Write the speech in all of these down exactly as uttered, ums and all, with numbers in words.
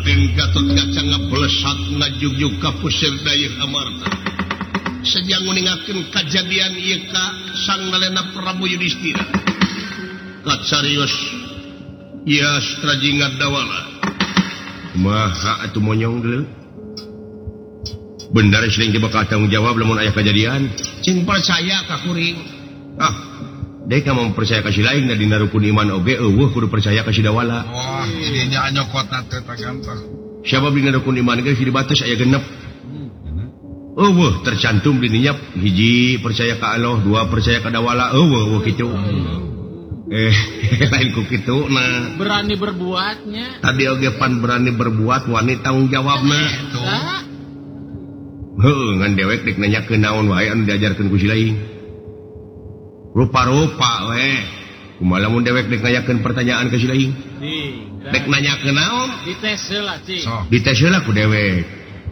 Raden Gatotkaca ngablesat ngajugjug ka pusir dayeuh Amarta. Sejang nguningakeun kajadian ieu ka sang nalena Prabu Yudhistira. Kacarios ya Strajingat Dawala. Kumaha atuh monyong deuleu? Bener sering bakal tanggung jawab lamun aya kejadian. Cing percaya ka kuring. Ah, dek mah percaya ka si lain da dina rukun iman oge eueuh kudu percaya ka si Dawala. Wah, ini nya nyokotna teh gampang. Siapa dina rukun iman ge di batas aya genep. Eueuh tercantum di dinya hiji percaya ka Allah, dua percaya ka Dawala, eueuh eueuh kitu. Eh, lain ku kitu nah. Berani berbuatnya. Tadi oge pan berani berbuat wani tanggung jawabna. Heuh ngan dewek dik nanyakeun naon wae anu diajarkeun ku si lain. Rupa-rupa we. Kumaha lamun dewek dik nanyakeun pertanyaan ka si lain? Dek nanyakeun naon? Dites heula, Cing. So. Dites heula ku dewek.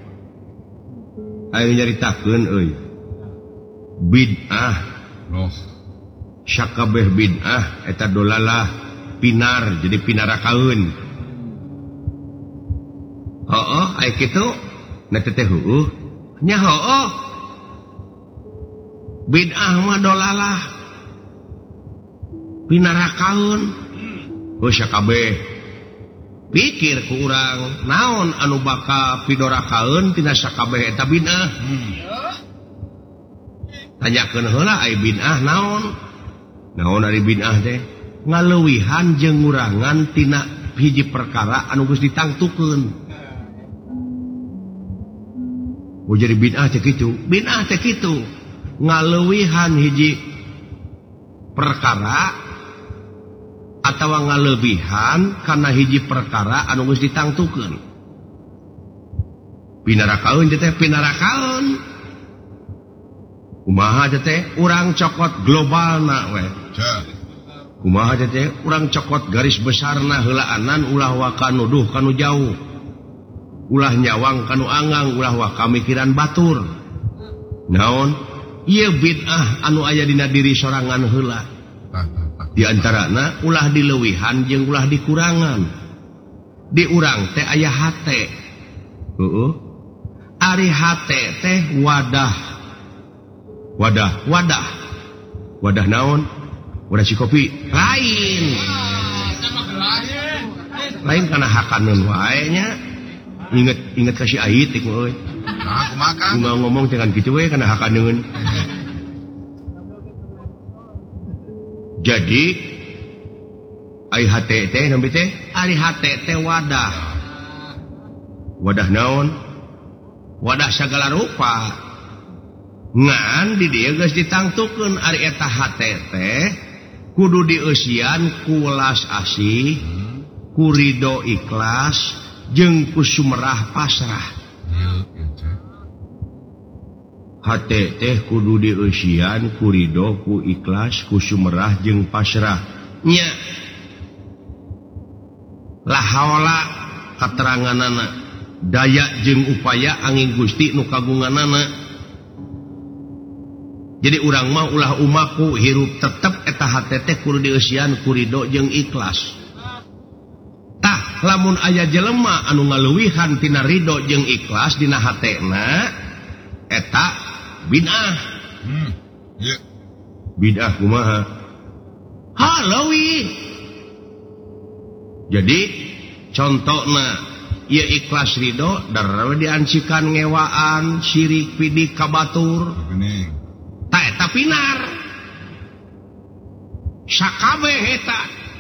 Ayo nyaritakeun euy. Bid'ah. Loh. Sakabeh bid'ah eta dolalah pinar jadi pinarakaeun. Heueuh aya kitu. Na teh teh heueuh. Nya heueuh. Bid'ah mah dolalah pinarakaeun. Heuh sakabeh. Pikir ku urang naon anu bakal pidorakaeun tina sakabeh eta bid'ah. Hmm. Tanyakeun heula aya bid'ah naon? Naon ari bid'ah teh? Ngaleuwihan jeung ngurangan tina hiji perkara anu geus ditangtukeun. Oh jadi bid'ah teh kitu. Bid'ah teh kitu. Ngaleuwihan hiji perkara atawa ngalebihan kana hiji perkara anu geus ditangtukeun. Pinarakaeun teh pinarakaeun. Kumaha teh urang cokot globalna we. Kumaha teh urang cokot garis besarna heulaanan ulah wa kanu duh kanu jauh. Ulah nyawang kanu angang ulah wa kamikiran batur. Naon? Ieu bid'ah anu aya dina diri sorangan heula. Di antarana ulah dileuwihan jeung ulah dikurangan. Di urang teh aya hate. Heeh. Ari hate teh wadah. Wadah, wadah. Wadah naon? Wadah si kopi. Lain. Lain kana hakaneun wae nya. Inget inget ka si ait ik euy. Nah, kumaha Kumaha ngomong dengan kitu we kana hakaneun. Jadi ai hate teh nampi teh ari hate teh wadah. Wadah naon? Wadah sagala rupa. Ngan di dieu geus ditangtukeun ari eta hate teh kudu dieusian ku welas asih, ku ridho ikhlas jeung ku sumerah pasrah. Hate teh kudu dieusian ku ridho, ku ikhlas, ku sumerah jeung pasrah. Nya la haula kateranganana daya jeung upaya angin Gusti nu kagunganana. Jadi urang mah ulah umaku hirup tetep eta hate teh kudu dieusian ku ridho jeung ikhlas. Tah lamun aya jelema anu ngaleuwihan tina ridho jeung ikhlas dina hatena eta bid'ah. Hmm. Yeah. Bid'ah kumaha? Halawi. Jadi contona ieu ikhlas ridho darawe diancikan ngewaan syirik pidik kabatur. Geuning. Ta eta pinar. Sakabeh eta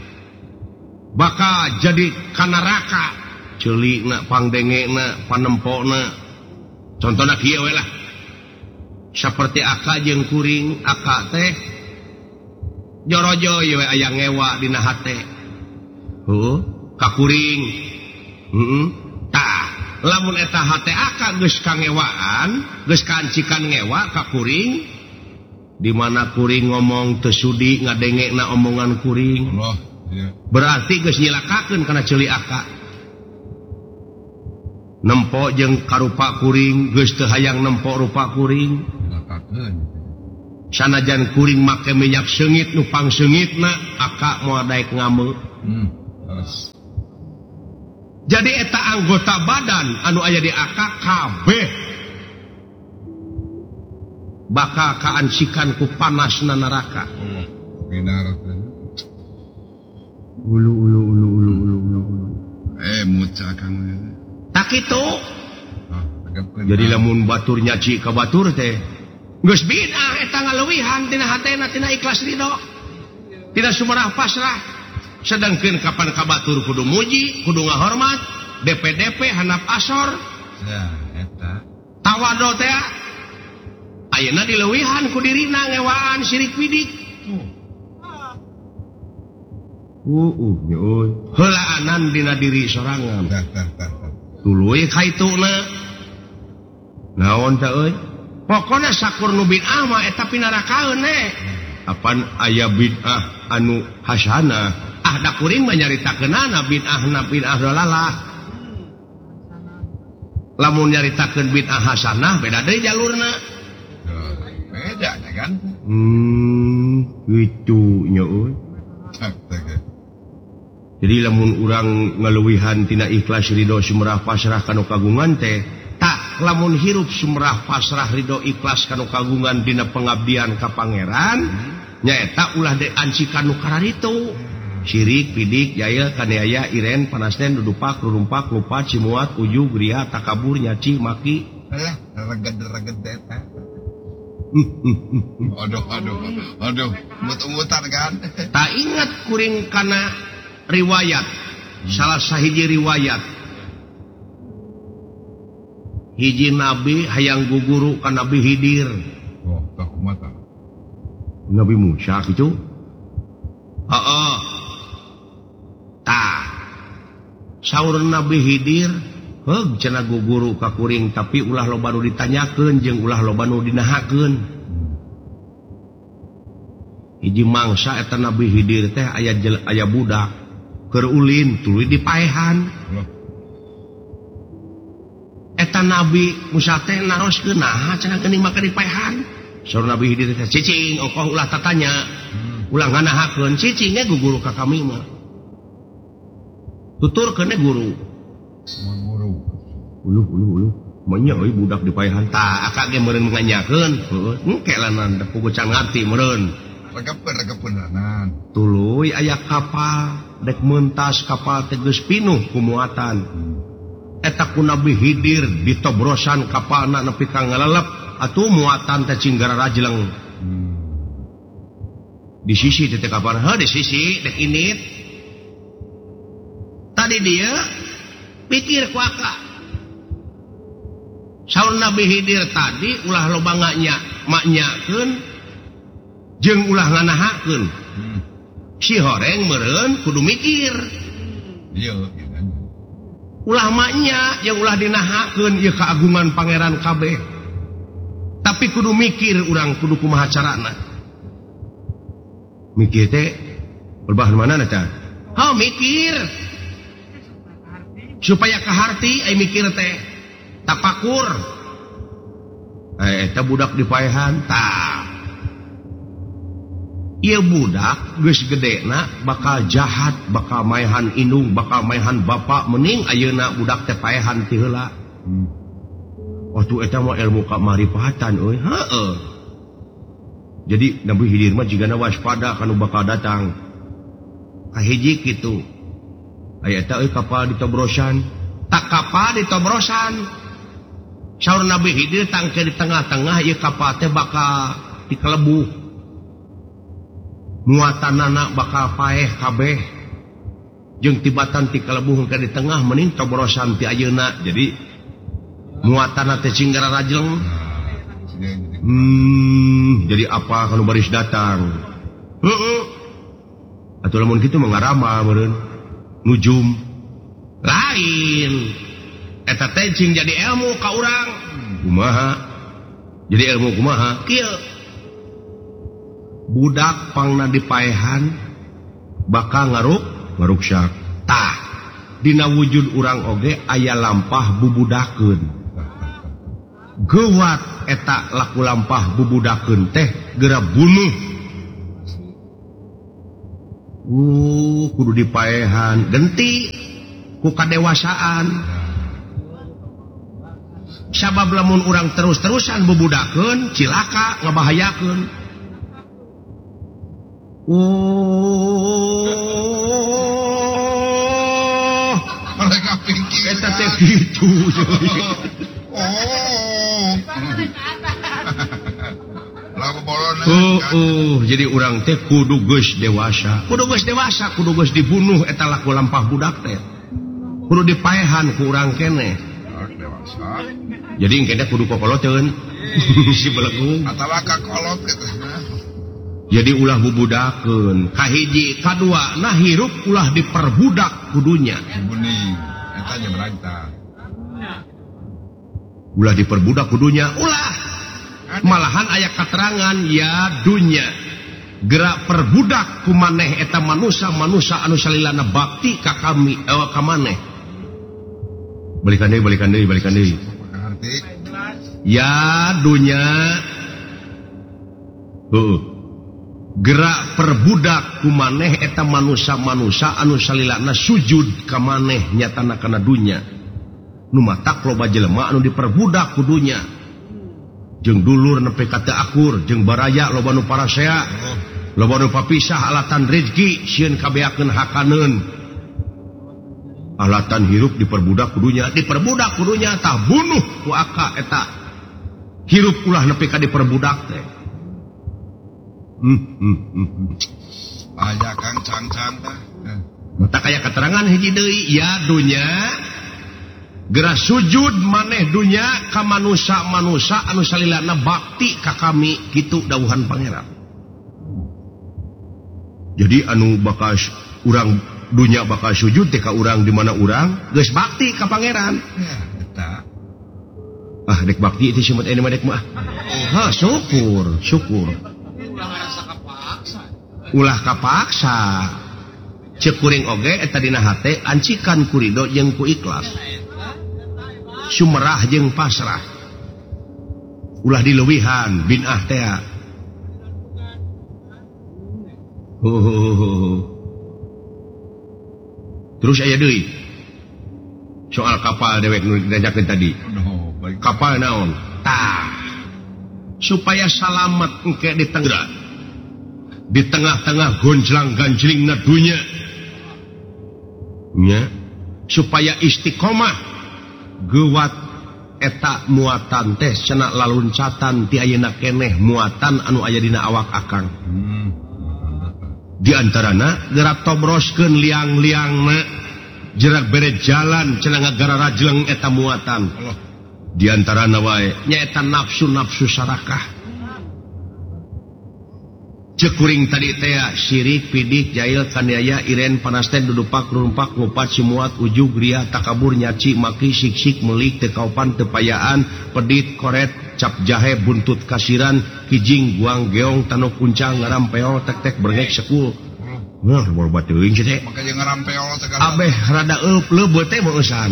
bakal jadi kana neraka. Ceulikna, pangdengena, panempona. Contona kieu we lah. Saperti aka jeung kuring, aka teh jorojo we aya ngewa dina hate. Heuh, ka kuring. Heeh. Tah, lamun eta hate aka geus kangewaan, geus kancikan ngewa ka kuring. Di mana kuring ngomong teu sudi ngadengena omongan kuring. Allah, ya. Berarti geus nyilakakeun kana ceuli aka. Nempo jeung karupa kuring geus teu hayang nempo rupa kuring. Nyilakakeun. Sanajan kuring make minyak seungit nu pangseungitna aka moal daek ngameu. Hmm. Terus. Jadi eta anggota badan anu aya di aka kabeh bakal kaansikan ku panasna neraka. Benar. Ulu ulu ulu ulu ulu ulu. Eh muca kang. Tak kitu. Jadi lamun batur nyaci ka batur teh geus bid'ah eta ngaleuwihan tina hatena tina ikhlas ridho. Tina sumerah pasrah. Sedangkeun kapan ka batur kudu muji, kudu ngahormat, D P D P handap asor. Ya, eta. Tawado teh ayeuna dileuwihan ku dirina ngewaan sirik bidik. Uh, uh, euy. Heulaanan dina diri sorangan. Tah, tah, tah. Tuluy kaituna. Naon teh euy? Pokona sakur nu bid'ah mah eta pinarakaeun we. Apan aya bid'ah anu hasanah. Ah da kuring mah nyaritakeunana bid'ahna bid'ah dalalah. Lamun nyaritakeun bid'ah hasanah beda deui jalurna. Beda kan? Hmm, kitu nya euy. Jadi lamun urang ngaleuwihan tina ikhlas ridho sumerah pasrah kanu kagungan teh, tak lamun hirup sumerah pasrah ridho ikhlas kanu kagungan dina pengabdian ka pangeran, nyaeta ulah diancikan nu kararitu. Sirik, pidik, jaya, kaneaya, iren, panasnen, dudupak, rurumpak, lupa, cimuat, uju, gria, takabur, nyaci, maki. Alah, reged-reged eta. Aduh, aduh, aduh, mut-mutar kan. Tak ingat kuring kana riwayat, salah sahiji riwayat. Hiji nabi hayang guguru ka Nabi Hidir. Oh, tak kumata. Nabi Musa gitu. Heeh. Tah. Saur Nabi Hidir, heug cenah guguru ka kuring tapi ulah loba nu ditanyakeun jeung ulah loba nu dinahakeun. Hiji mangsa eta Nabi Hidir teh aya aya budak keur ulin tuluy dipaehan. Eta Nabi Musa teh naroskeun naha cenah geuning maka dipaehan. Saur Nabi Hidir teh cicing ongkoh ulah tatanya. Ulah nganahakeun cicing ge guguru ka kami mah. Tuturkeun we guru. Guru. Uluh uluh uluh. Manya euy budak dipaehan tah akak ge meureun nganyakeun. Heueuh, engke lanan da pugu can ngarti meureun. Regepeun regepeunnan. Tuluy aya kapal dek meuntas kapal teh geus pinuh ku muatan. Eta ku Nabi Hidir ditobrosan kapalna nepi ka ngalelep atuh muatan teh cinggara rajleng. Di sisi teh kapal, ha di sisi dek init. Tadi dia pikir ku akak. Saur Nabi Hidir tadi ulah loba nganya maknyakeun jeung ulah nganahakeun. Hmm. Si horeng meureun kudu mikir. Iya, kan. Ulah maknya yang ulah dinahakeun ieu keagungan pangeran kabeh. Tapi kudu mikir urang kudu kumaha carana. Mikir teh berbahan mana teh? Ha mikir. Supaya kaharti ai mikir teh tapakur. Eh eta budak dipaehan tah. Ieu budak geus gedena bakal jahat, bakal maehan indung, bakal maehan bapa mending ayeuna budak teh paehan ti heula. Hmm. Waktu eta mah ilmu kamarifatan euy. Heeh. Jadi Nabi Hidir mah jigana waspada kanu bakal datang. Kahiji kitu. Aya eta euy kapal ditobrosan, tak kapal ditobrosan. Saur Nabi Hidir tangke di tengah-tengah ieu kapal teh bakal dikelebuh. Muatanana bakal paeh kabeh. Jeung tibatan ti kelebuh ke di tengah mending tobrosan ti ayeuna. Jadi muatanna teh cinggara rajleng. Hmm, jadi apa kalau baris datang? Heeh. Atuh lamun kitu mah ngarama meureun. Nujum lain eta teh cing jadi ilmu ka urang. Kumaha? Jadi ilmu kumaha? Kieu. Budak pangna dipaehan bakal ngaruk ngaruksak. Tah, dina wujud urang oge aya lampah bubudakeun. Geuwat eta laku lampah bubudakeun teh geura bunuh. Uh, kudu dipaehan genti ku kadewasaan. Sabab lamun urang terus-terusan bebudakeun cilaka ngabahayakeun. Oh, mereka pikir eta teh kitu. Oh. Lagu bolona. Oh, oh, jadi urang teh kudu geus dewasa. Kudu geus dewasa, kudu geus dibunuh eta laku lampah budak teh. Kudu dipaehan ku urang keneh. Dewasa. Jadi engke kudu kokoloteun. Si belegu. Atawa kakolot kitu. Jadi ulah bubudakeun. Kahiji, kadua, nah hirup ulah diperbudak kudunya. Bening, eta nya beranta. Ulah diperbudak kudunya, ulah. Malahan aya katerangan ya dunya. Gerak perbudak ku maneh eta manusia-manusia anu salilana bakti ka kami eh, ka maneh. Balikan deui, balikan deui, balikan deui. Ya dunya. Heeh. Gerak perbudak ku maneh eta manusia-manusia anu salilana sujud ka maneh nyatana kana dunya. Nu matak loba jelema anu diperbudak kudunya. Jeung dulur nepi ka teu akur, jeung baraya loba nu parasea. Loba nu papisah alatan rezeki sieun kabeakeun hakaneun. Alatan hirup diperbudak kudunya, diperbudak kudunya tah bunuh ku aka eta. Hirup ulah nepi ka diperbudak teh. Hmm, hmm, hmm. Aya Kang cang-cang tah. Mata kaya keterangan hiji deui ya dunya gerak sujud maneh dunya ka manusia-manusia anu salilana bakti ka kami kitu dawuhan pangeran. Jadi anu bakal urang dunya bakal sujud teh ka urang di mana urang geus bakti ka pangeran. Ya, eta. Ah dek bakti itu simut ini mah dek mah. Ha syukur, syukur. Ulah kapaksa. Ceuk kuring oge eta dina hate ancikan ku ridho jeung ku ikhlas. Sumerah jeung pasrah. Ulah dileuwihan binah teh. Oh. Terus aya deui. Soal kapal dewek nu diajakeun tadi. Oh, baik. Kapal naon? Tah. Supaya salamet engke di tengah. Di tengah-tengah gonjlang-ganjlingna dunya. Nya, supaya istiqomah gewat eta muatan teh cenah laluncatan ti ayeuna keneh muatan anu aya dina awak akang. Hmm. Di antarana gerak tobroskeun liang-liangna jerak bere jalan cenah ngagara rajleng eta muatan. Allah. Di antarana wae nyaeta nafsu-nafsu sarakah. Cekuring tadi teh sirik pidik jail kaniaya iren panasten dudupak rumpak ngupat simuat ujug ria takabur nyaci maki sik-sik melik teu kaupan teu payaan pedit koret cap jahe buntut kasiran kijing guang geong tanu kuncang ngarampeol tek-tek brengek sekul. Nah, boba teuing teh. Maka jeung ngarampeol teh kan. Abeh rada eup leubeut teh meusan.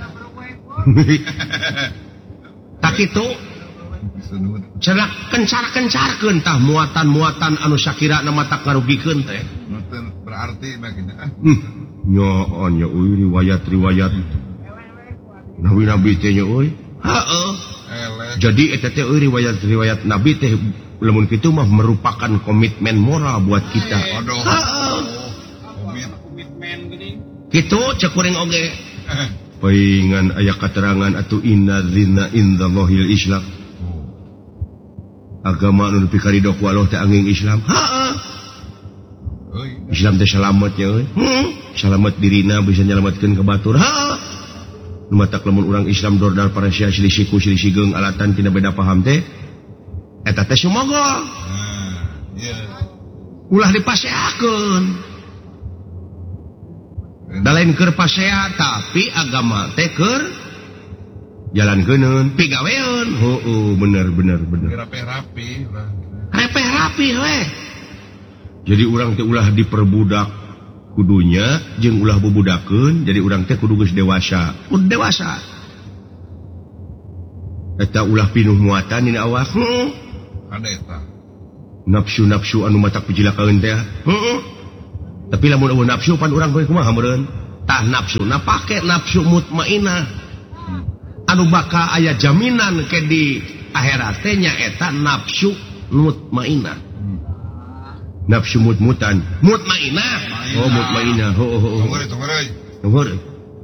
Tak kitu cenah kencar-kencarkeun tah muatan-muatan anu sakira na matak ngarugikeun teh. Berarti baginda. Hmm, nyoon nya euy riwayat-riwayat. Nabi-nabi teh nya euy. Heeh. Jadi eta teh euy riwayat-riwayat nabi teh lamun kitu mah merupakan komitmen moral buat kita. Aduh. Heeh. Komitmen geuning. Kitu cek kuring oge. Paingan aya katerangan atuh inna dzina indallahil islam. Agama anu nepi ka ridho ku Allah teh angin Islam. Heeh. Islam teh salamet nya euy. Heeh. Salamet dirina bisa nyalametkeun ka batur. Heeh. Nu matak lamun urang Islam dordal parasia silih ku silih geung alatan tina beda paham teh eta teh sumogo. Nah, iya. Ulah dipaseakeun. Da lain keur pasea tapi agama teh keur jalankeun pigaweun. Heuh, bener bener bener. Rapi-rapi lah. Rapi-rapi we. Jadi urang teh ulah diperbudak kudunya jeung ulah bubudakeun, jadi urang teh kudu geus dewasa. Kudu dewasa. Eta ulah pinuh muatan dina awak. Heeh. Ada eta. Nafsu-nafsu anu matak pijilakaeun teh. Heeh. Tapi lamun eueuh nafsu pan urang kumaha meureun? tah nafsuna pake nafsu mutmainah anu bakal aya jaminan ke di akhirat teh nyaeta nafsu mutmainah. Nafsu mutmutan mutmainah oh mutmainah oh oh oh tunggu tunggu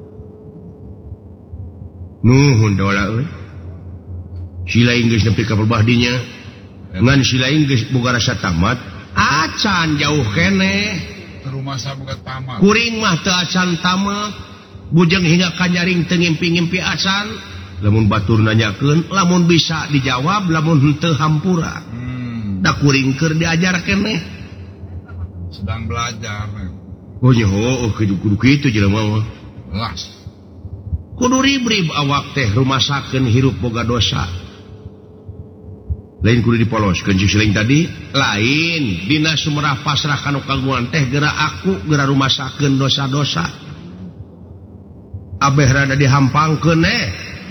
nuhun dola euy sila Inggris nepi ka perbahdinya ngan sila Inggris boga rasa tamat acan jauh keneh rumah saboga tamat kuring mah teu acan tamat bujeng hingga ka nyaring teu ngimpi-ngimpi acan lamun batur nanyakeun lamun bisa dijawab lamun henteu hampura hmm. Da kuring keur diajar keneh sedang belajar. Oh nya oh kudu kudu kitu jelema mah. Las. Kudu ribrib awak teh rumasakeun hirup boga dosa. Lain kudu dipoloskeun cing selain tadi, lain dina sumerah pasrah kanu kagungan teh geura aku geura rumasakeun dosa-dosa. Abeh rada dihampangkeun eh.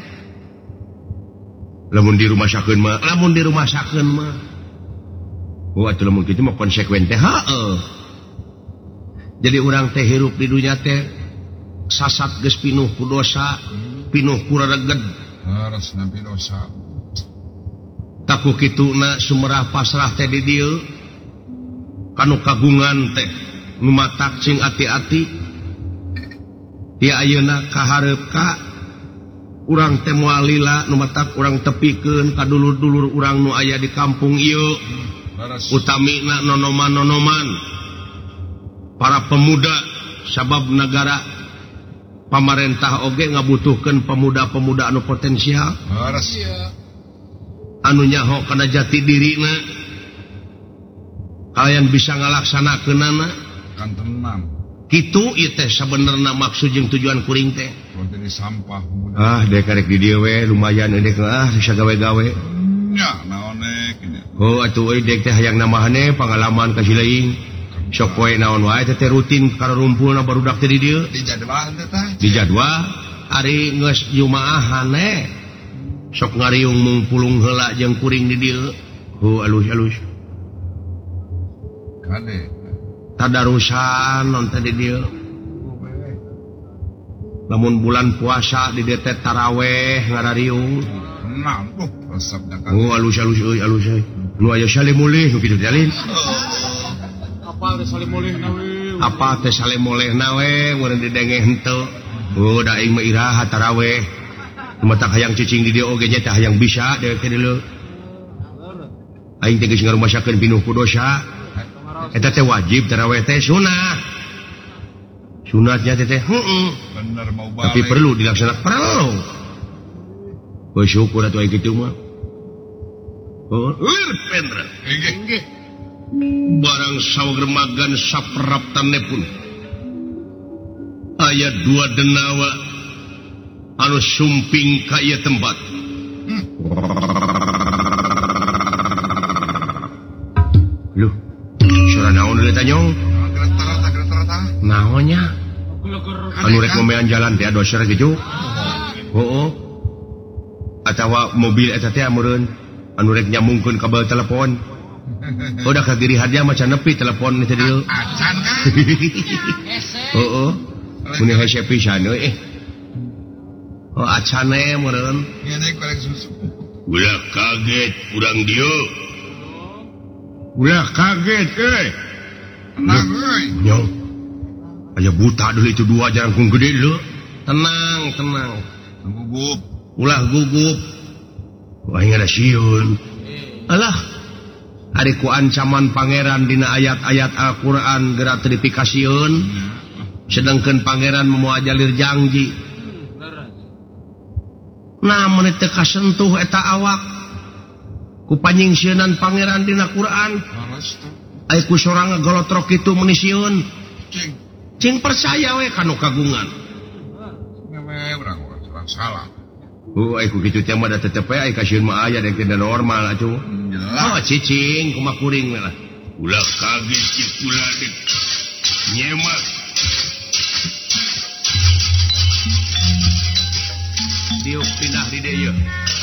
Lamun dirumasakeun mah, lamun dirumasakeun mah. Oh atuh lamun kitu mah konsekuen teh heueuh. Jadi orang teh hirup di dunia teh sasat geus pinuh ku dosa, pinuh ku rareged. Harus nampi dosa. Taku kituna sumerah pasrah teh di dieu kanu kagungan teh nu matak cing ati-ati. Ti ayeuna kahareup ka urang teh moal lila nu matak urang tepikeun ka dulur-dulur urang nu aya di kampung ieu. Utamina nonoman-nonoman. Para pemuda sabab negara pamarentah oge ngabutuhkeun pemuda-pemuda anu potensial harus anu nyaho kana jati dirina kalian bisa ngalaksanakeunana kan tenang kitu ieu teh sabenerna maksud jeung tujuan kuring teh jadi sampah pemuda ah dek karek di dieu we lumayan dek ah bisa gawe-gawe nya naon dek oh atuh euy dek teh hayang nambahane pengalaman ka sileing sok poe naon wae teh rutin karumpulna barudak teh di dieu di jadwal teh tah di jadwal ari geus jumaahan eh sok ngariung mung pulung heula jeung kuring di dieu hu alus-alus kade tadarusan non teh di dieu lamun bulan puasa di dieu teh tarawih ngarariung tenang tuh resep da kan hu alus-alus euy alus euy nu aya salimulih nu kitu jalin apa teh salimolehna we apa teh salimolehna we mun didenge henteu oh da aing mah iraha tarawih matak hayang cicing di dieu oge nya teh hayang bisa deu ke dieu aing teh geus ngarumasakeun pinuh ku dosa eta teh wajib tarawih teh sunah sunatnya teh teh heeh bener mau balik tapi perlu dilaksanakan perlu oh syukur atuh kitu mah oh ur pendra nggih barang sawermagan sapraptane pun aya dua denawa anu sumping ka ieu tempat hmm. Loh suara naon deui tanyong geretarata geretarata naonnya anu rek ngomean jalan teh doser gitu heuh atawa mobil eta teh meureun anu rek nyambungkeun kabel telepon udah kagiri hadiah macam nepi telepon itu dia acan kan oh oh muni hese pisan euy eh oh acane meureun ieu naik korek susu ulah kaget urang dieu ulah kaget euy tenang euy nyong aya buta deui itu dua jangkung gede lho tenang tenang gugup ulah gugup wah ngada sieun alah ari ku ancaman pangeran dina ayat-ayat Al-Qur'an geura teu dipikasieun sedengkeun pangeran moal jalir janji namun teu kasentuh eta awak ku panyingsieunnan pangeran dina Qur'an aya ku sorang ngagolotrok kitu meuni sieun cing cing percaya we kanu kagungan ngewe urang salah oh aya ku kitu teh mah da tetep aya kasieun mah aya dek teh normal atuh oh cicing kumaha kuring we lah ulah kaget kitu lah dek nyemak diuk pindah di dieu